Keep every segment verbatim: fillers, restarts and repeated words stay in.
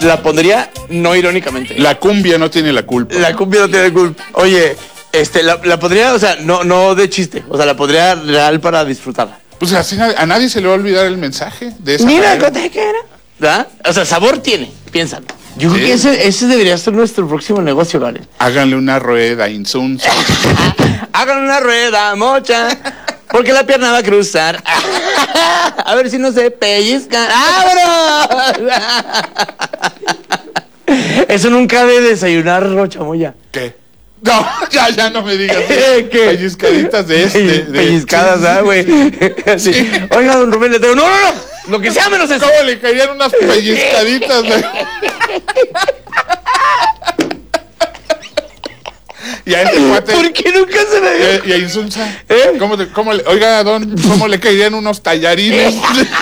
la pondría no irónicamente. La cumbia no tiene la culpa. La cumbia no tiene la culpa. Oye, este, la, la pondría, o sea, no, no de chiste. O sea, la pondría real para disfrutarla. Pues así a nadie se le va a olvidar el mensaje de esa Mira, manera. ¿qué era? ¿Verdad? O sea, sabor tiene, piénsalo. Yo Sí. creo que ese, ese debería ser nuestro próximo negocio, Gabriel. Háganle una rueda, insunza. Hagan una rueda, mocha, porque la pierna va a cruzar. A ver si no se pellizca. ¡Abro! Eso nunca de desayunar, Rochamoya. ¿Qué? No, ya, ya no me digas. ¿Qué? Pellizcaditas de este. De, Pellizcadas, ¿ah, güey? Sí. Sí. Oiga, don Rubén, le tengo. No, no, no. Lo que sea menos eso. ¿Cómo le caerían unas pellizcaditas? De... Y a este cuate. ¿Por qué nunca se me dio? Y a Insunza. ¿Eh? ¿Cómo, te, cómo le, oiga, don, ¿cómo le caerían unos tallarines?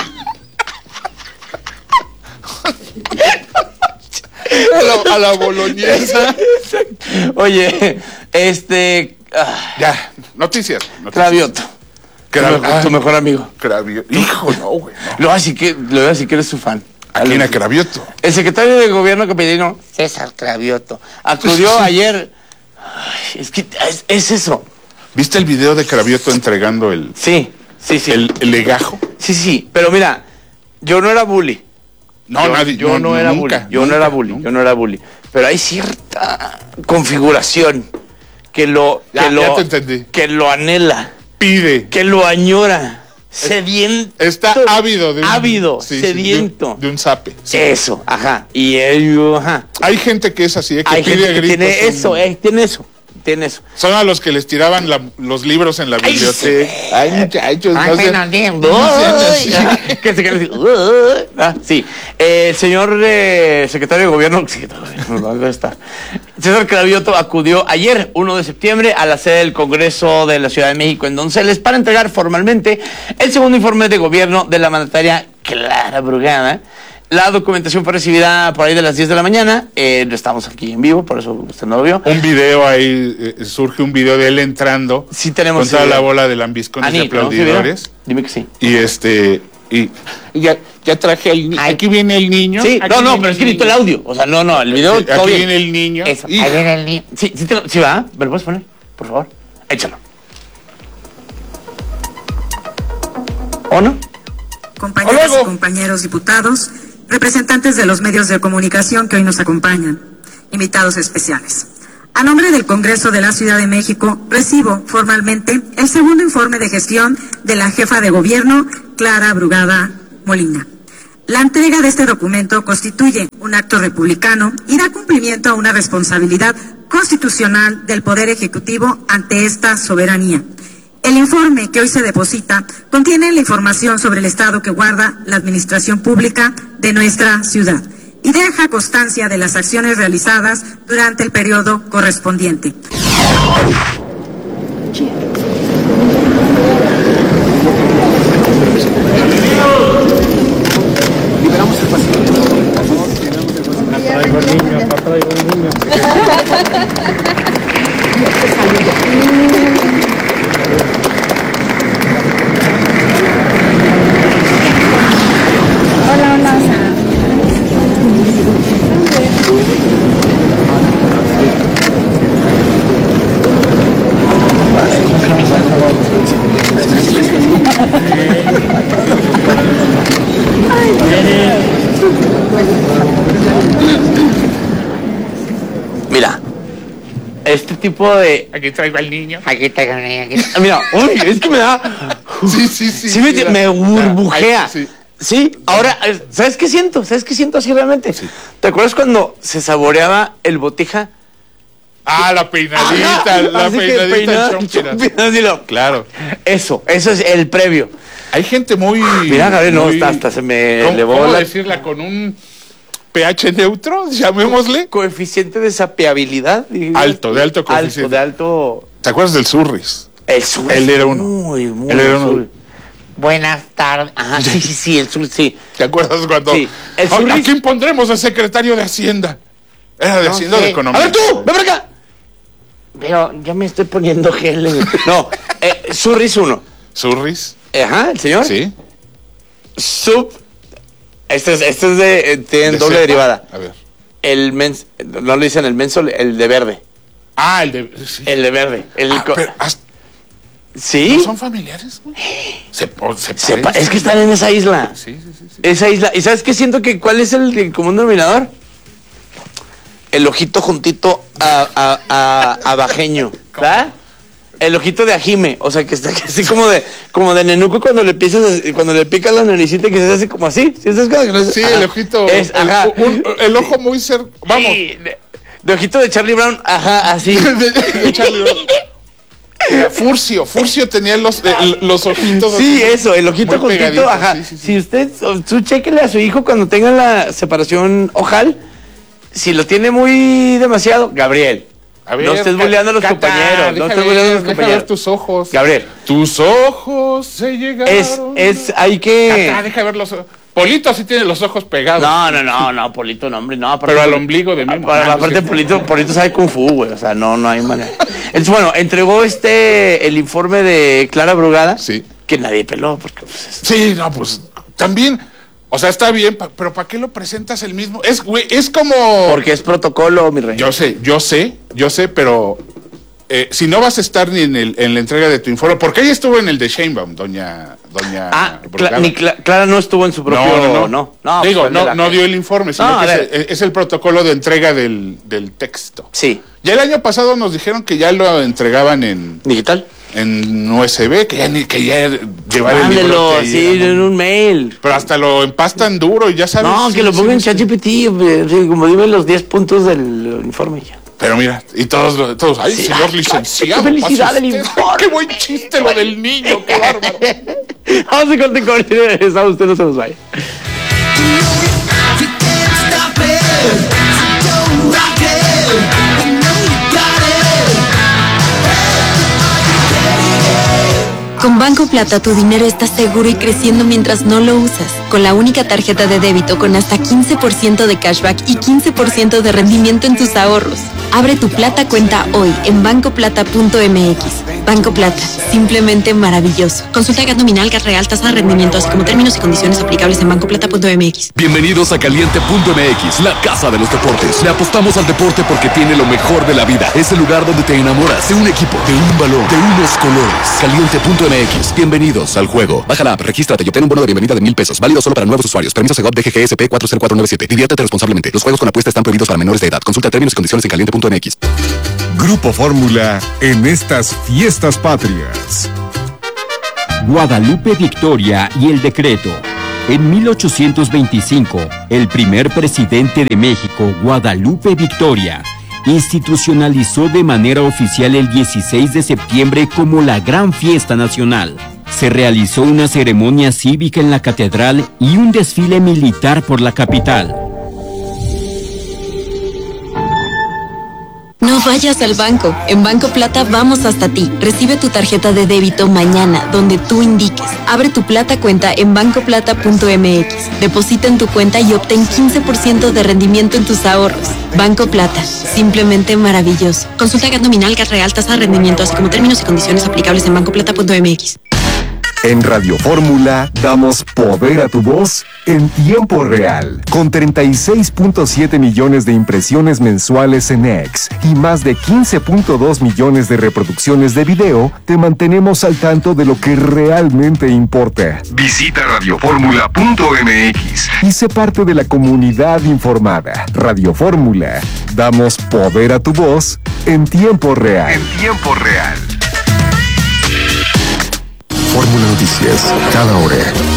a, la, a la boloñesa. Oye, este. Ah, ya, noticias. noticias. Cravioto. Cra- Tu, tu mejor amigo. Cravioto. Hijo, no, güey. No. Lo voy a decir que, lo voy a decir que eres su fan. ¿A quién? A Cravioto. El secretario de gobierno capitalino, César Cravioto, acudió ayer. Ay, es que es, es eso. ¿Viste el video de Cravioto entregando el, Sí, sí, sí. el, el legajo? Sí, sí. Pero mira, yo no era bully. No, yo, nadie. Yo no, no era nunca, bully. Yo nunca, no era bully. nunca. Yo no era bully. Pero hay cierta configuración que lo, Ya, que lo, ya te entendí. que lo anhela, Pide. que lo añora. Sediento. Está ávido de un... Ávido, sí, sí, sediento. de, un, de un zape. Sí. Eso, ajá. Y él, ajá. Hay gente que es así, eh, que Hay pide gente a que gritos. tiene un- eso, eh, tiene eso, tiene eso. Son a los que les tiraban la- los libros en la Ay, biblioteca. sí. Ay, muchachos, Ay, no sean- bueno, bien, no sean uy, así. ah, que se queda así, uy, ah, sí. Eh, el señor eh, secretario de gobierno, secretario de gobierno, ¿dónde está? César Cravioto acudió ayer, uno de septiembre, a la sede del Congreso de la Ciudad de México en Donceles para entregar formalmente el segundo informe de gobierno de la mandataria Clara Brugada. La documentación fue recibida por ahí de las diez de la mañana. Eh, estamos aquí en vivo, por eso usted no lo vio. Un video ahí, eh, surge un video de él entrando. Sí tenemos con toda ese la video. bola de lambiscones y Anito, ¿no? ¿Sí aplaudidores. vieron? Dime que sí. Y este... Y, y ya, ya traje el niño. Ay. Aquí viene el niño. Sí, Aquí no, no, viene pero es que necesito el niño. audio. O sea, no, no, el video Sí, todo aquí bien. viene el niño. Eso, Hijo. ahí viene el niño. Sí, sí, te lo, sí va, ¿me lo puedes poner? Por favor, échalo. ¿O no? Compañeras luego. y compañeros diputados, representantes de los medios de comunicación que hoy nos acompañan, invitados especiales. A nombre del Congreso de la Ciudad de México, recibo formalmente el segundo informe de gestión de la jefa de gobierno, Clara Brugada Molina. La entrega de este documento constituye un acto republicano y da cumplimiento a una responsabilidad constitucional del Poder Ejecutivo ante esta soberanía. El informe que hoy se deposita contiene la información sobre el estado que guarda la administración pública de nuestra ciudad y deja constancia de las acciones realizadas durante el periodo correspondiente. Liberamos el paciente. Acá traigo el niño, acá traigo el niño. Hola, hola. Mira, este tipo de... Aquí traigo al niño. Aquí te gané, aquí te- Mira, uy, es que me da... Sí, sí, sí. Sí, me, mira. me burbujea. Ay, sí. Sí, ahora, eh, ¿sabes qué siento? ¿Sabes qué siento así realmente? Sí. ¿Te acuerdas cuando se saboreaba el botija? Ah, la peinadita, Ajá, la así que peinadita peinada, chompiras. chompiras, así lo- Claro. Eso, eso es el previo. Hay gente muy... Mira, Gabriel, no, muy- hasta, hasta se me ¿Cómo, elevó cómo la decirla? Con un pH neutro, llamémosle. coeficiente de sapeabilidad. diría. Alto, de alto coeficiente. Alto, de alto... ¿Te acuerdas del Surris? El sur. Él era uno. Muy, muy Él era uno. sur. Buenas tardes. Ajá, sí, sí, sí, el sur, sí. ¿Te acuerdas cuando... Sí, el ¿A, Surris- ¿A quién pondremos al secretario de Hacienda? Era de No Hacienda o sé. de Economía. A ver tú, ven para acá. Pero ya me estoy poniendo gel. en- No, eh, Surris uno. ¿Surris? Ajá, el señor. Sí. Sub Este es, este es de, eh, tienen ¿De doble cepa? derivada. A ver. El mens, no le dicen el mensol, el de verde. Ah, el de... Sí. El de verde. El Ah, co- pero, hasta- ¿Sí? ¿no son familiares, güey? Se, o- se Se pa- parecen. es que están en esa isla. Sí, sí, sí, sí. Esa isla. ¿Y sabes qué siento que cuál es el, el común denominador? El ojito juntito a, a, a, a bajeño. ¿Verdad? El ojito de ajime. O sea, que está así como de como de nenuco cuando le piensas, cuando le picas la naricita que se hace como así. ¿Sí, ¿Sabes cómo que no es? Sí, Ajá. el ojito... Es, el, ajá. un- el ojo muy cerca... Vamos. Sí, de, de ojito de Charlie Brown. Ajá, así. de, de Charlie Brown. Era Furcio, Furcio tenía los, eh, los ojitos. Sí, así, eso, el ojito muy juntito, pegaditos, ajá. sí, sí, sí. Si usted, tú chéquele a su hijo cuando tenga la separación ojal, si lo tiene muy demasiado, Gabriel. A ver, no estés Ca- bulleando a los Cata, compañeros, no deja estés ver, bulleando a los deja compañeros. ver tus ojos. Gabriel, Tus ojos se llegaron. es, es, hay que... Cata, deja ver los ojos. Polito sí tiene los ojos pegados. No, no, no, no, Polito, no, hombre, no. aparte- Pero al ombligo de Memo. Aparte, Ah, aparte sí. Polito, Polito sabe Kung Fu, güey, o sea, no, no hay manera. Entonces, bueno, entregó este, el informe de Clara Brugada. Sí. Que nadie peló, porque pues, es- Sí, no, pues también. O sea, está bien, pa- pero ¿para qué lo presentas el mismo? Es, güey, es como. porque es protocolo, mi rey. Yo sé, yo sé, yo sé, pero eh, si no vas a estar ni en, el, en la entrega de tu informe, porque ella estuvo en el de Sheinbaum, doña, doña Ah, Brugada. Cla- ni Cla- Clara no estuvo en su propio... No, no, no. no, no, Digo, pues, de no, la- no dio el informe, sino No, que a es, ver. el- es el protocolo de entrega del, del texto. Sí, Ya el año pasado nos dijeron que ya lo entregaban en, digital. en U S B, que ya, ni- que ya llevar el Mándelo, libro. que sí, ya no- en un mail. Pero hasta lo empastan duro y ya sabes. No, sí, que lo sí, pongan en sí. ChatGPT, eh, sí, como dime los diez puntos del informe y ya. Pero mira, y todos, lo- todos, ay, Sí, señor ay, licenciado. qué felicidad pase del usted. informe. Qué buen chiste lo del niño, qué bárbaro. Vamos a corte con regresamos, usted no se nos vaya. Con Banco Plata tu dinero está seguro y creciendo mientras no lo usas. Con la única tarjeta de débito con hasta quince por ciento de cashback y quince por ciento de rendimiento en tus ahorros. Abre tu Plata cuenta hoy en banco plata punto m x. Banco Plata, simplemente maravilloso. Consulta G A T nominal, G A T real, tasa de rendimiento, así como términos y condiciones aplicables en banco plata punto m x. Bienvenidos a Caliente punto m x, la casa de los deportes. Le apostamos al deporte porque tiene lo mejor de la vida. Es el lugar donde te enamoras de un equipo, de un balón, de unos colores. Caliente punto m x. Bienvenidos al juego. Baja la app, regístrate y obtén un bono de bienvenida de mil pesos. Válido solo para nuevos usuarios. Permiso Segov D G G S P cuatro cero cuatro nueve siete. Diviértete responsablemente. Los juegos con apuesta están prohibidos para menores de edad. Consulta términos y condiciones en caliente punto m x. Grupo Fórmula en estas fiestas patrias. Guadalupe Victoria y el decreto. En mil ochocientos veinticinco, el primer presidente de México, Guadalupe Victoria, institucionalizó de manera oficial el dieciséis de septiembre como la gran fiesta nacional. Se realizó una ceremonia cívica en la catedral y un desfile militar por la capital. No vayas al banco. En Banco Plata vamos hasta ti. Recibe tu tarjeta de débito mañana, donde tú indiques. Abre tu Plata cuenta en banco plata punto m x. Deposita en tu cuenta y obtén quince por ciento de rendimiento en tus ahorros. Banco Plata, simplemente maravilloso. Consulta G A T nominal, G A T real, tasa de rendimiento, así como términos y condiciones aplicables en banco plata punto m x. En Radio Fórmula damos poder a tu voz en tiempo real. Con treinta y seis punto siete millones de impresiones mensuales en X y más de quince punto dos millones de reproducciones de video, te mantenemos al tanto de lo que realmente importa. Visita radio fórmula punto m x y sé parte de la comunidad informada. Radio Fórmula, damos poder a tu voz en tiempo real. En tiempo real. Fórmula Noticias, cada hora.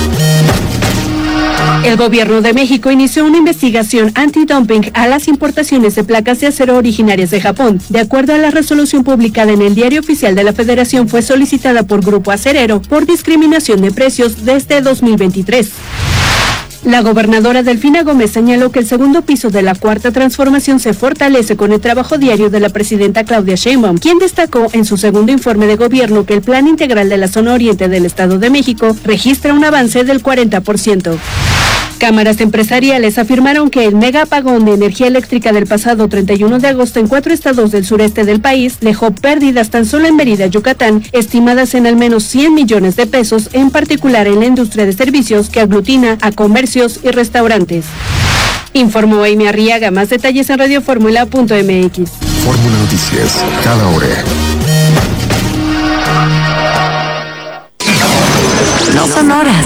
El gobierno de México inició una investigación antidumping a las importaciones de placas de acero originarias de Japón. De acuerdo a la resolución publicada en el Diario Oficial de la Federación, fue solicitada por Grupo Acerero por discriminación de precios desde dos mil veintitrés. La gobernadora Delfina Gómez señaló que el segundo piso de la Cuarta Transformación se fortalece con el trabajo diario de la presidenta Claudia Sheinbaum, quien destacó en su segundo informe de gobierno que el Plan Integral de la Zona Oriente del Estado de México registra un avance del cuarenta por ciento. Cámaras empresariales afirmaron que el mega apagón de energía eléctrica del pasado treinta y uno de agosto en cuatro estados del sureste del país dejó pérdidas tan solo en Mérida, Yucatán, estimadas en al menos cien millones de pesos, en particular en la industria de servicios que aglutina a comercios y restaurantes. Informó Amy Arriaga. Más detalles en radioformula punto m x. Fórmula Noticias, cada hora. No son horas,